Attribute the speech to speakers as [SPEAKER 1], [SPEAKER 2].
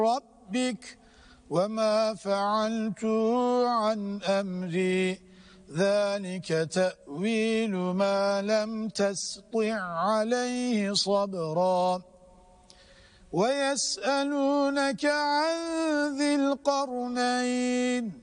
[SPEAKER 1] ربك وما فعلته عن أمري ذلك تأويل ما لم تسطع عليه صبرا ويسألونك عن ذي القرنين